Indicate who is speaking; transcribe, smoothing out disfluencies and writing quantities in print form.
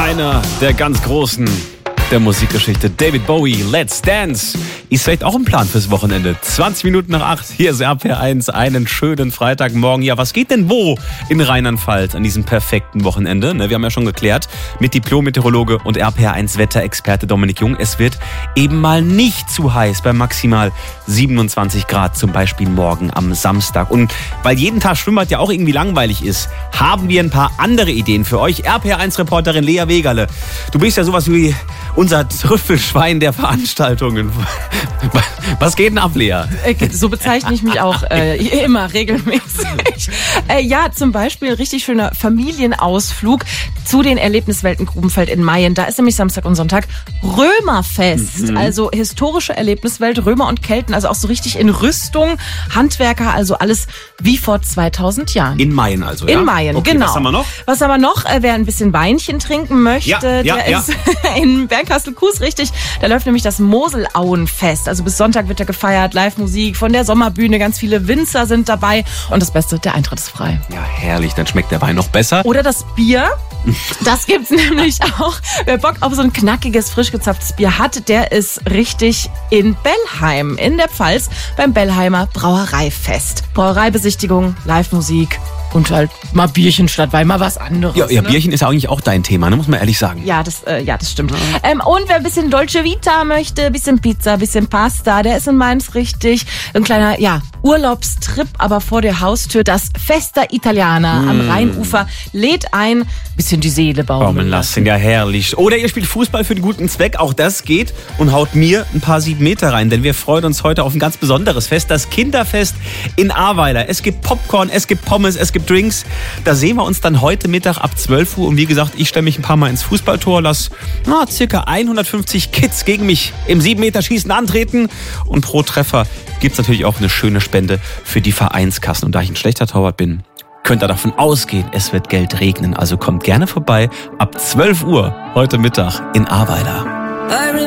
Speaker 1: Einer der ganz Großen der Musikgeschichte, David Bowie, Let's Dance. Ist vielleicht auch ein Plan fürs Wochenende. 20 Minuten nach 8, hier ist RPR1, einen schönen Freitagmorgen. Ja, was geht denn wo in Rheinland-Pfalz an diesem perfekten Wochenende? Wir haben ja schon geklärt mit Diplom-Meteorologe und RPR1 Wetterexperte Dominik Jung. Es wird eben mal nicht zu heiß bei maximal 27 Grad, zum Beispiel morgen am Samstag. Und weil jeden Tag Schwimmbad ja auch irgendwie langweilig ist, haben wir ein paar andere Ideen für euch. RPR1-Reporterin Lea Wegerle, du bist ja sowas wie unser Trüffelschwein der Veranstaltungen. Was geht denn ab, Lea?
Speaker 2: So bezeichne ich mich auch immer regelmäßig. Ja, zum Beispiel ein richtig schöner Familienausflug zu den Erlebniswelten Grubenfeld in Mayen. Da ist nämlich Samstag und Sonntag Römerfest. Also historische Erlebniswelt, Römer und Kelten, also auch so richtig in Rüstung, Handwerker, also alles wie vor 2000 Jahren.
Speaker 1: In Mayen also, ja?
Speaker 2: In Mayen,
Speaker 1: okay,
Speaker 2: genau.
Speaker 1: Was haben wir noch?
Speaker 2: Was haben wir noch? Wer ein bisschen Weinchen trinken möchte, der ist in Bernkastel-Kues, richtig. Da läuft nämlich das Moselauenfest. Also bis Sonntag wird da gefeiert, Live-Musik von der Sommerbühne, ganz viele Winzer sind dabei. Und das Beste, der Eintritt ist frei.
Speaker 1: Ja, herrlich, dann schmeckt der Wein noch besser.
Speaker 2: Oder das Bier. Das gibt's nämlich auch. Wer Bock auf so ein knackiges, frisch gezapftes Bier hat, der ist richtig in Bellheim in der Pfalz beim Bellheimer Brauereifest. Brauereibesichtigung, Live-Musik und halt mal Bierchen statt Wein, mal was anderes.
Speaker 1: Ja, Bierchen ist eigentlich auch dein Thema, ne? Muss man ehrlich sagen.
Speaker 2: Ja, das stimmt. Und wer ein bisschen Dolce Vita möchte, bisschen Pizza, bisschen Pasta, der ist in Mainz richtig. Ein kleiner, Urlaubstrip, aber vor der Haustür. Das Festa Italiana am Rheinufer lädt ein, bisschen die Seele baumeln lassen.
Speaker 1: Ja, herrlich. Oder ihr spielt Fußball für den guten Zweck, auch das geht. Und haut mir ein paar 7 Meter rein, denn wir freuen uns heute auf ein ganz besonderes Fest, das Kinderfest in Ahrweiler. Es gibt Popcorn, es gibt Pommes, es gibt Drinks. Da sehen wir uns dann heute Mittag ab 12 Uhr. Und wie gesagt, ich stelle mich ein paar Mal ins Fußballtor, lass circa 150 Kids gegen mich im 7-Meter-Schießen antreten. Und pro Treffer gibt's natürlich auch eine schöne Spende für die Vereinskassen. Und da ich ein schlechter Torwart bin, könnt ihr davon ausgehen, es wird Geld regnen. Also kommt gerne vorbei ab 12 Uhr heute Mittag in Ahrweiler.